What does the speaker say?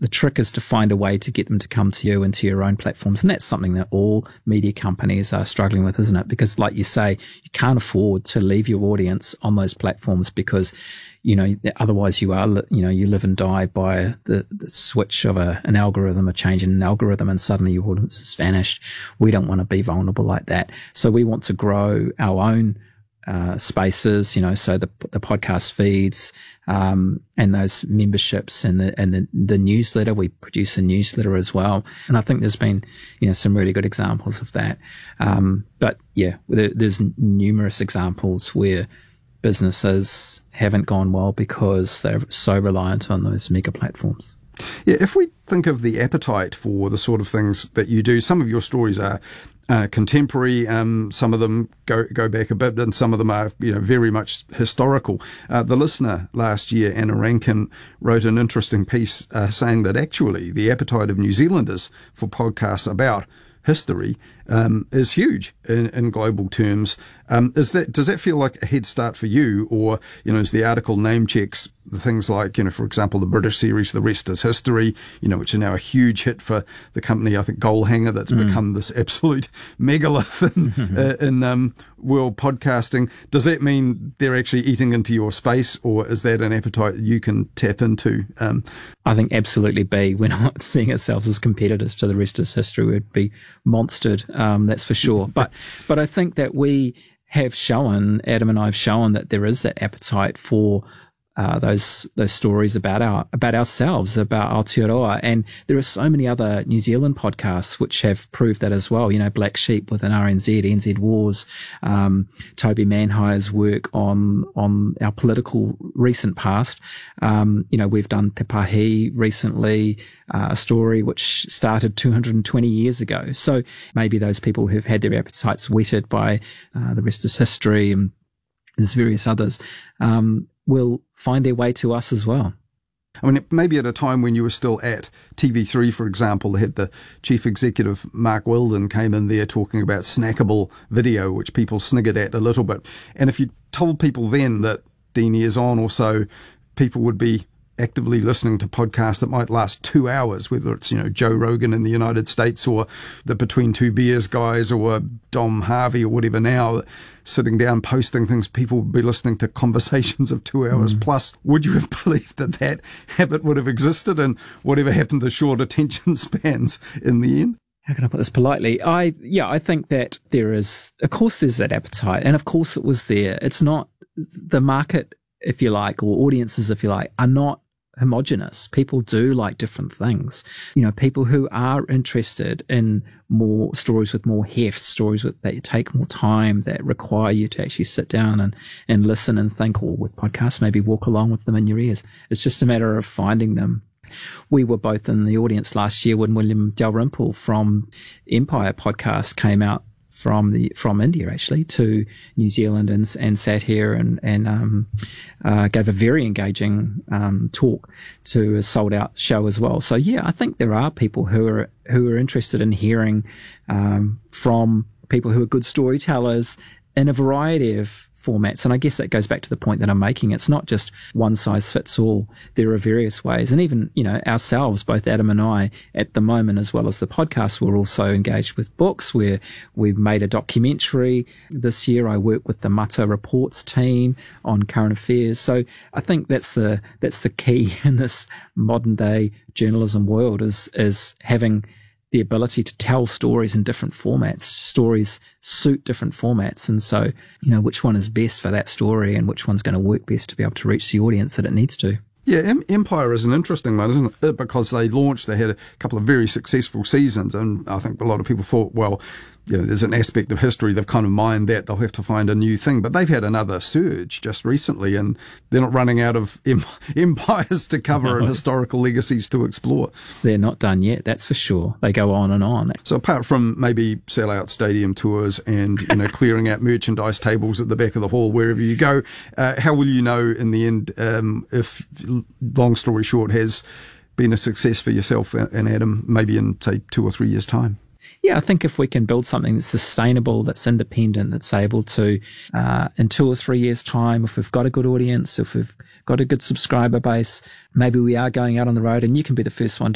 the trick is to find a way to get them to come to you and to your own platforms. And that's something that all media companies are struggling with, isn't it? Because like you say, you can't afford to leave your audience on those platforms because, otherwise you live and die by the switch of an algorithm, a change in an algorithm, and suddenly your audience has vanished. We don't want to be vulnerable like that. So we want to grow our own spaces, so the podcast feeds, and those memberships and the newsletter. We produce a newsletter as well. And I think there's been, some really good examples of that. But yeah, there's numerous examples where businesses haven't gone well because they're so reliant on those mega platforms. Yeah, if we think of the appetite for the sort of things that you do, some of your stories are contemporary, some of them go back a bit, and some of them are very much historical. The Listener last year, Anna Rankin, wrote an interesting piece saying that actually the appetite of New Zealanders for podcasts about history is huge in global terms. Does that feel like a head start for you, or as the article name checks the things like for example the British series The Rest Is History, which is now a huge hit for the company, I think Goalhanger, that's become this absolute megalith in world podcasting. Does that mean they're actually eating into your space, or is that an appetite you can tap into? I think absolutely B. We're not seeing ourselves as competitors to The Rest Is History. We'd be monstered, that's for sure. But I think that we have shown, Adam and I have shown, that there is that appetite for those stories about ourselves, about Aotearoa. And there are so many other New Zealand podcasts which have proved that as well. Black Sheep with an NZ Wars, Toby Manhire's work on our political recent past. We've done Te Pahi recently, a story which started 220 years ago. So maybe those people who've had their appetites whetted by The Rest Is History, and there's various others, will find their way to us as well. I mean, maybe at a time when you were still at TV3, for example, they had the chief executive, Mark Wilden, came in there talking about snackable video, which people sniggered at a little bit. And if you told people then that 10 years on or so, people would be actively listening to podcasts that might last 2 hours, whether it's, Joe Rogan in the United States or the Between Two Beers guys or Dom Harvey or whatever now, sitting down posting things, people would be listening to conversations of 2 hours plus. Would you have believed that habit would have existed, and whatever happened to short attention spans in the end? How can I put this politely? I think that there's that appetite, and of course it was there. It's not the market, if you like, or audiences, if you like, are not homogenous. People do like different things. People who are interested in more stories with more heft, stories that take more time, that require you to actually sit down and listen and think, or with podcasts, maybe walk along with them in your ears. It's just a matter of finding them. We were both in the audience last year when William Dalrymple from Empire podcast came out from India actually to New Zealand and sat here and gave a very engaging talk to a sold out show as well. So yeah, I think there are people who are interested in hearing from people who are good storytellers in a variety of formats. And I guess that goes back to the point that I'm making. It's not just one size fits all. There are various ways. And even, ourselves, both Adam and I, at the moment, as well as the podcast, we're also engaged with books where we've made a documentary this year. I work with the Mata Reports team on current affairs. So I think that's the key in this modern day journalism world is having the ability to tell stories in different formats. Stories suit different formats. And so, which one is best for that story and which one's going to work best to be able to reach the audience that it needs to. Yeah, Empire is an interesting one, isn't it? Because they had a couple of very successful seasons, and I think a lot of people thought, well, there's an aspect of history, they've kind of mined that, they'll have to find a new thing. But they've had another surge just recently, and they're not running out of empires to cover and historical legacies to explore. They're not done yet, that's for sure. They go on and on. So apart from maybe sell out stadium tours and clearing out merchandise tables at the back of the hall wherever you go, how will you know in the end if, long story short, has been a success for yourself and Adam, maybe in, say, 2 or 3 years' time? Yeah, I think if we can build something that's sustainable, that's independent, that's able to, in 2 or 3 years' time, if we've got a good audience, if we've got a good subscriber base, maybe we are going out on the road, and you can be the first one